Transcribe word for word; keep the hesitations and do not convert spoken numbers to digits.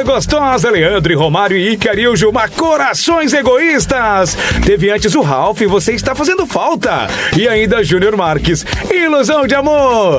Gostosa, Leandro e Romário e Icari, o Gilmar, Corações Egoístas. Teve antes o Ralph, Você Está Fazendo Falta. E ainda Júnior Marques, Ilusão de Amor.